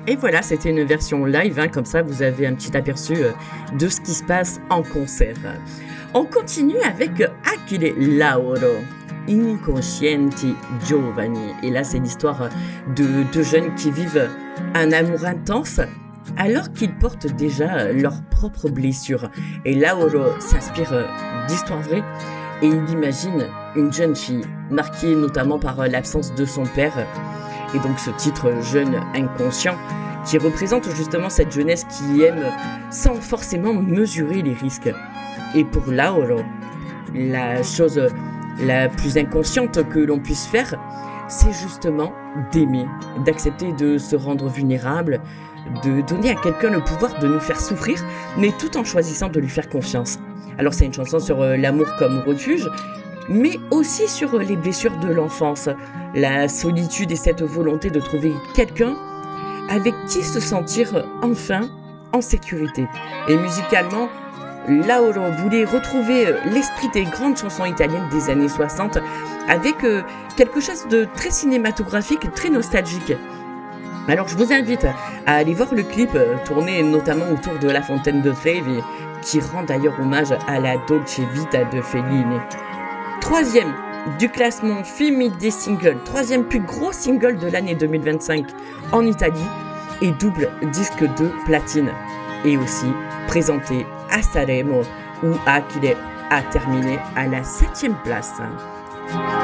Et voilà, c'était une version live, hein, comme ça vous avez un petit aperçu de ce qui se passe en concert. On continue avec Achille Lauro, Incoscienti Giovani. Et là, c'est l'histoire de deux jeunes qui vivent un amour intense alors qu'ils portent déjà leurs propres blessures. Et Lauro s'inspire d'histoires vraies et il imagine une jeune fille marquée notamment par l'absence de son père. Et donc ce titre Jeune inconscient qui représente justement cette jeunesse qui aime sans forcément mesurer les risques. Et pour Lauro, la chose la plus inconsciente que l'on puisse faire, c'est justement d'aimer, d'accepter de se rendre vulnérable, de donner à quelqu'un le pouvoir de nous faire souffrir, mais tout en choisissant de lui faire confiance. Alors c'est une chanson sur l'amour comme refuge, mais aussi sur les blessures de l'enfance, la solitude et cette volonté de trouver quelqu'un avec qui se sentir enfin en sécurité. Et musicalement, Lauro voulait retrouver l'esprit des grandes chansons italiennes des années 60 avec quelque chose de très cinématographique, très nostalgique. Alors je vous invite à aller voir le clip tourné notamment autour de la fontaine de Trevi, qui rend d'ailleurs hommage à la Dolce Vita de Fellini. Troisième du classement Fimi des singles, troisième plus gros single de l'année 2025 en Italie et double disque de platine. Et aussi présenté à Sanremo où Achille a terminé à la 7e place.